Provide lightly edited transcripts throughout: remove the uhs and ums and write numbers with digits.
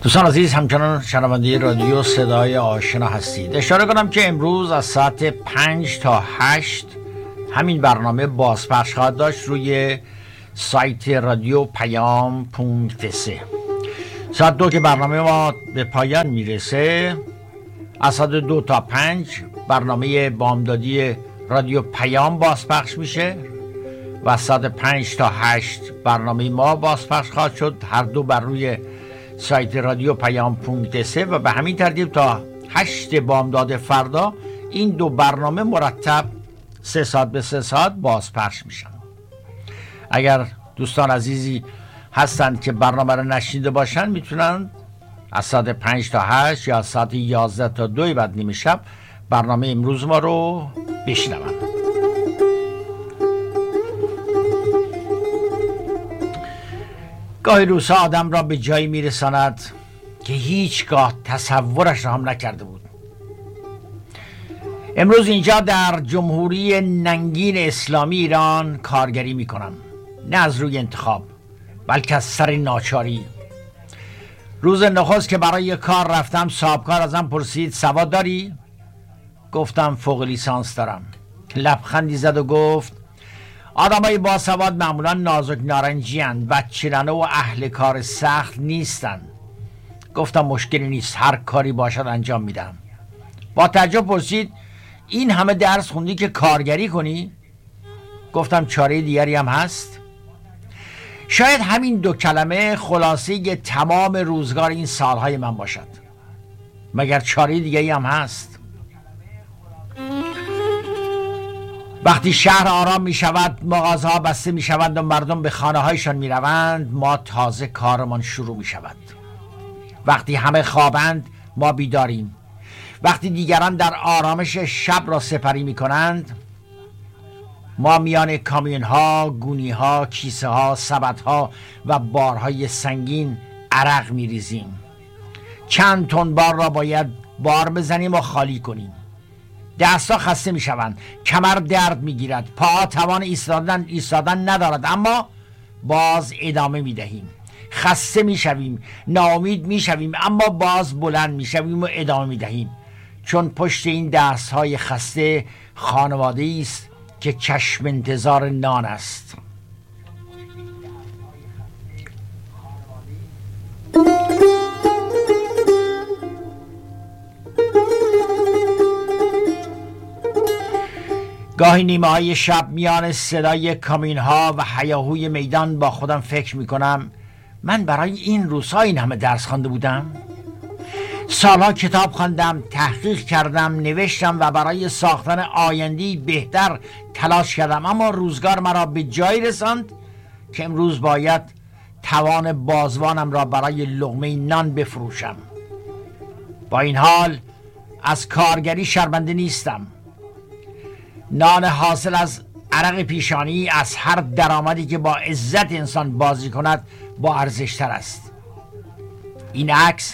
دوستان عزیز، همچنان شنونده رادیو صدای آشنا هستید. اشاره کنم که امروز از ساعت 5 تا 8 همین برنامه بازپخش خواهد داشت روی سایت رادیو پیام.3. ساعت 2 که برنامه ما به پایان میرسه، از ساعت 2 تا 5 برنامه بامدادی رادیو پیام بازپخش میشه و از ساعت 5 تا 8 برنامه ما بازپخش خواهد شد، هر دو بر روی سایت رادیو پیام.3 و به همین ترتیب تا 8 بامداد فردا این دو برنامه مرتب 3 ساعت به 3 ساعت بازپخش میشن. اگر دوستان عزیزی هستند که برنامه رو نشنیده باشن، میتونن از ساعت 5 تا 8 یا از ساعت 11 تا 2 بعد نیمه شب برنامه امروز ما رو بشنون. گاهی روزها آدم را به جایی میرساند که هیچگاه تصورش را هم نکرده بود. امروز اینجا در جمهوری ننگین اسلامی ایران کارگری میکنم، نه از روی انتخاب بلکه از سر ناچاری. روز نخست که برای کار رفتم، صاحبکار ازم پرسید سواد داری؟ گفتم فوق لیسانس دارم. لبخندی زد و گفت آدمای با سواد معمولا نازک نارنجی اند، بچگانه و اهل کار سخت نیستن. گفتم مشکلی نیست، هر کاری باشد انجام میدم. با تعجب پرسید این همه درس خوندی که کارگری کنی؟ گفتم چاره دیگری هم هست. شاید همین دو کلمه خلاصه تمام روزگار این سالهای من باشد. مگر چاره دیگری هم هست؟ وقتی شهر آرام می شود، مغازه ها بسته می شوند و مردم به خانه هایشان می روند، ما تازه کارمان شروع می شود. وقتی همه خوابند ما بیداریم. وقتی دیگران در آرامش شب را سپری می کنند، ما میان کامیون ها، گونی ها، کیسه ها، سبد ها و بارهای سنگین عرق می ریزیم. چند تن بار را باید بار بزنیم و خالی کنیم. دست‌ها خسته می‌شوند، کمر درد می‌گیرد، پاها توان ایستادن ندارد، اما باز ادامه می‌دهیم. خسته می‌شویم، ناامید می‌شویم، اما باز بلند می‌شویم و ادامه می‌دهیم. چون پشت این دست‌های خسته خانواده‌ای است که چشم انتظار نان است. گاهی نیمه های شب میان صدای کامیون ها و هیاهوی میدان با خودم فکر میکنم من برای این روزها این همه درس خوانده بودم؟ سالها کتاب خواندم، تحقیق کردم، نوشتم و برای ساختن آینده‌ای بهتر تلاش کردم، اما روزگار مرا به جایی رساند که امروز باید توان بازوانم را برای لقمه نان بفروشم. با این حال از کارگری شرمنده نیستم. نان حاصل از عرق پیشانی از هر درآمدی که با عزت انسان بازی کند با ارزش‌تر است. این عکس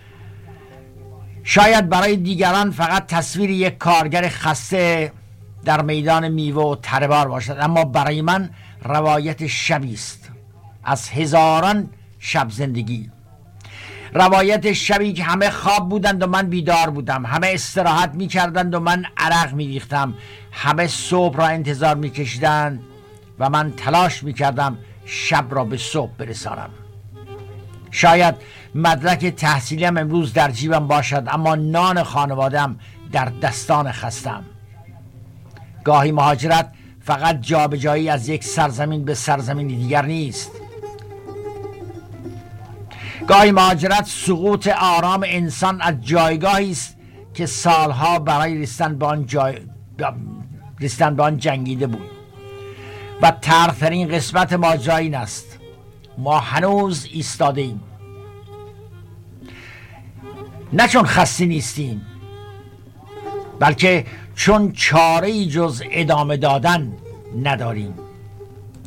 شاید برای دیگران فقط تصویر یک کارگر خسته در میدان میوه و تره‌بار باشد، اما برای من روایت شبی است از هزاران شب زندگی. روایت شبی که همه خواب بودند و من بیدار بودم، همه استراحت می کردند و من عرق می ریختم، همه صبح را انتظار می کشیدند و من تلاش می کردم شب را به صبح برسانم. شاید مدرک تحصیلیم امروز در جیبم باشد، اما نان خانوادم در دستان خستم. گاهی مهاجرت فقط جابجایی از یک سرزمین به سرزمین دیگر نیست. گاهی مهاجرت سقوط آرام انسان از جایگاهی است که سالها برای رسیدن به آن جنگیده بود و تلخترین قسمت ماجرا این است: ما هنوز ایستاده ایم، نه چون خسته نیستیم، بلکه چون چاره‌ای جز ادامه دادن نداریم.